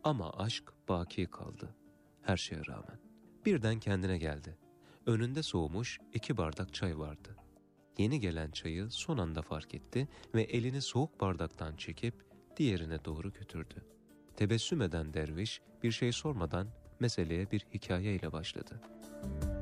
Ama aşk baki kaldı her şeye rağmen. Birden kendine geldi. Önünde soğumuş 2 bardak çay vardı. Yeni gelen çayı son anda fark etti ve elini soğuk bardaktan çekip diğerine doğru götürdü. Tebessüm eden derviş bir şey sormadan meseleye bir hikaye ile başladı.